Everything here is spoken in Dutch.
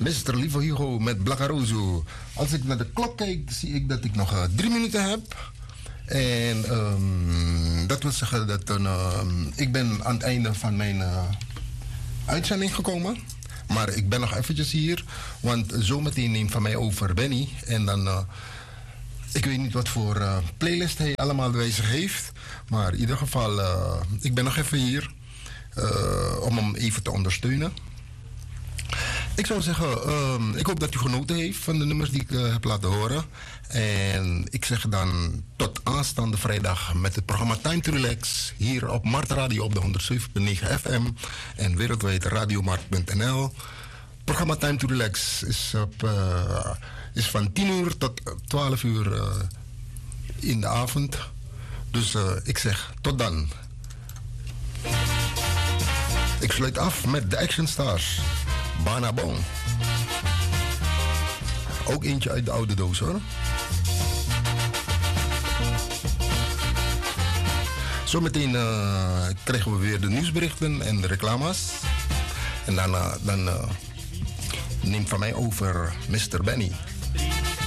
Mr. Lieve Hugo met Blackarozo. Als ik naar de klok kijk, zie ik dat ik nog 3 minuten heb. En dat wil zeggen dat ik ben aan het einde van mijn uitzending gekomen. Maar ik ben nog eventjes hier, want zometeen neemt van mij over Benny. En dan, ik weet niet wat voor playlist hij allemaal wijzig heeft. Maar in ieder geval, ik ben nog even hier om hem even te ondersteunen. Ik zou zeggen, ik hoop dat u genoten heeft van de nummers die ik heb laten horen. En ik zeg dan tot aanstaande vrijdag met het programma Time to Relax. Hier op Mart Radio op de 107.9 FM en wereldwijd radiomart.nl. Programma Time to Relax is van 10 uur tot 12 uur in de avond. Dus ik zeg tot dan. Ik sluit af met de Action Stars. Banabong. Ook eentje uit de oude doos hoor. Zometeen krijgen we weer de nieuwsberichten en de reclames. En dan neemt van mij over Mr. Benny.